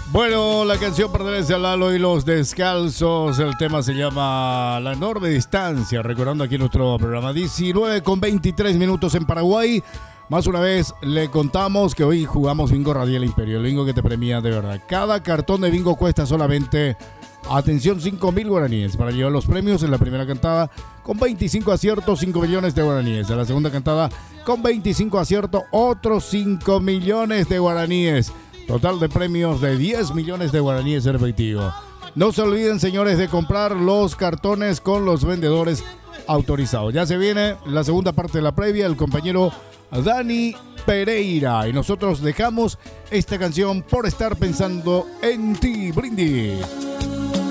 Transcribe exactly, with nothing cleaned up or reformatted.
Bueno, la canción pertenece a Lalo y los Descalzos. El tema se llama La Enorme Distancia. Recordando aquí nuestro programa diecinueve con veintitrés minutos en Paraguay. Más una vez le contamos que hoy jugamos Bingo Radial Imperio, el bingo que te premia de verdad. Cada cartón de bingo cuesta solamente, atención, cinco mil guaraníes. Para llevar los premios en la primera cantada con veinticinco aciertos, cinco millones de guaraníes. En la segunda cantada con veinticinco aciertos, otros cinco millones de guaraníes. Total de premios de diez millones de guaraníes en efectivo. No se olviden, señores, de comprar los cartones con los vendedores autorizados. Ya se viene la segunda parte de la previa, el compañero Dani Pereira. Y nosotros dejamos esta canción por estar pensando en ti. Brindis.